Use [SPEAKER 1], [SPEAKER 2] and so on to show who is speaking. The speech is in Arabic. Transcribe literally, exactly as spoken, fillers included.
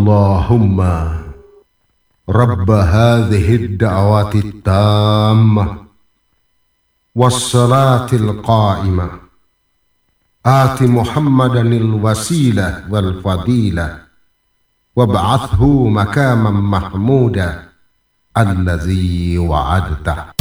[SPEAKER 1] اللهم رب هذه الدعوات التامة والصلاة القائمة آت محمدا الوسيلة والفضيلة وابعثه مكاما محمودا الذي وعدته.